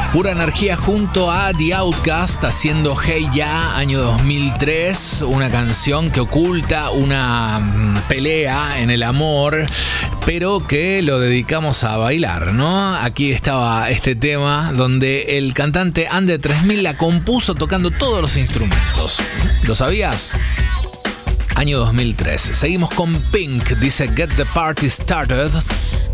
Pura Energía junto a The Outkast haciendo Hey Ya, año 2003, una canción que oculta una pelea en el amor, pero que lo dedicamos a bailar, ¿no? Aquí estaba este tema donde el cantante Andre 3000 la compuso tocando todos los instrumentos. ¿Lo sabías? Año 2003. Seguimos con Pink, dice Get the Party Started.